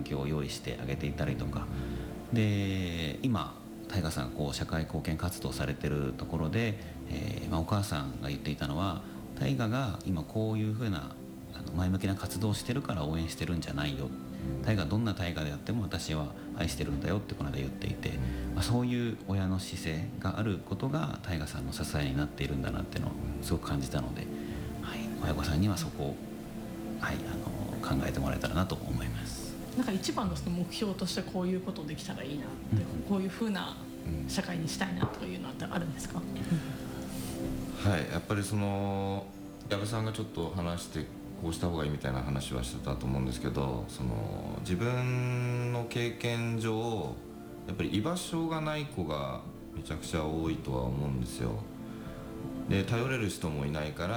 境を用意してあげていたりとかで、今タイガさんが社会貢献活動されてるところで、お母さんが言っていたのは、タイガが今こういうふうな前向きな活動をしてるから応援してるんじゃないよ、タイガどんなタイガであっても私は愛してるんだよってこの間言っていて、そういう親の姿勢があることがタイガさんの支えになっているんだなっていうのをすごく感じたので、親御さんにはそこを、考えてもらえたらなと思います。 なんか一番の目標としてこういうことできたらいいなって、こういう風な社会にしたいなというのはあるんですか？ はい、やっぱり矢部さんがちょっと話してこうした方がいいみたいな話はしてたと思うんですけど、自分の経験上やっぱり居場所がない子がめちゃくちゃ多いとは思うんですよ。で頼れる人もいないから、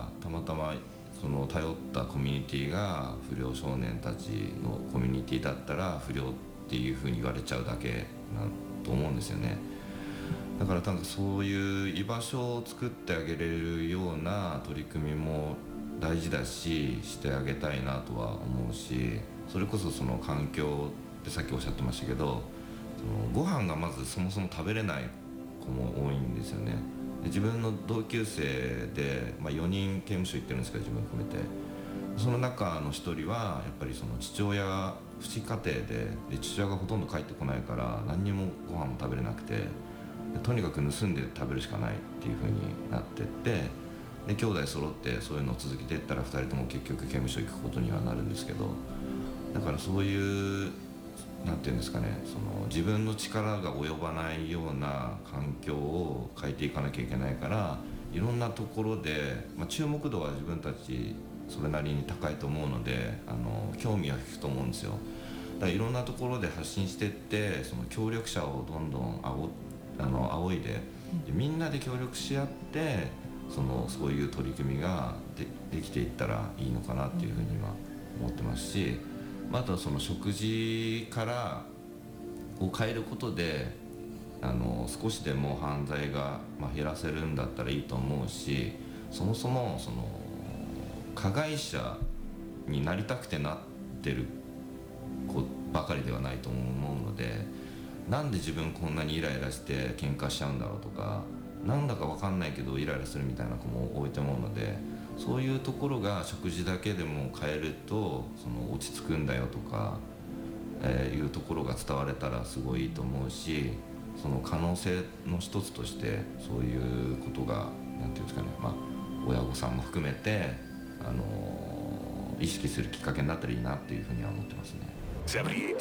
たまたま頼ったコミュニティが不良少年たちのコミュニティだったら不良っていうふうに言われちゃうだけだと思うんですよね。だから多分そういう居場所を作ってあげれるような取り組みも大事だし、してあげたいなとは思うし、それこそ環境ってさっきおっしゃってましたけど、ご飯がまずそもそも食べれない子も多いんですよね。で自分の同級生で、4人刑務所行ってるんですけど、自分含めてその中の一人はやっぱり父親が父子家庭で父親がほとんど帰ってこないから何にもご飯も食べれなくて、とにかく盗んで食べるしかないっていう風になってって、で兄弟揃ってそういうのを続けていったら2人とも結局刑務所行くことにはなるんですけど、だからそういうなんていうんですかね、自分の力が及ばないような環境を変えていかなきゃいけないから、いろんなところで、注目度は自分たちそれなりに高いと思うので、興味は引くと思うんですよ。だからいろんなところで発信していって、協力者をどんどん仰いで、みんなで協力し合ってそういう取り組みが できていったらいいのかなっていうふうには思ってますし、あとは食事からを変えることで少しでも犯罪が減らせるんだったらいいと思うし、そもそも加害者になりたくてなってる子ばかりではないと思うので、なんで自分こんなにイライラして喧嘩しちゃうんだろうとか、なんだか分かんないけどイライラするみたいな子も多いと思うので、そういうところが食事だけでも変えると落ち着くんだよとか、いうところが伝われたらすごいいいと思うし、その可能性の一つとしてそういうことがなんていうんですかね、親御さんも含めて意識するきっかけになったらいいなっていうふうには思ってますね。 78.6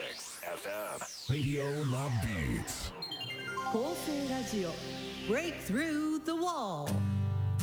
FM Radio Love Beats 構成ラジオ Break Through the Wall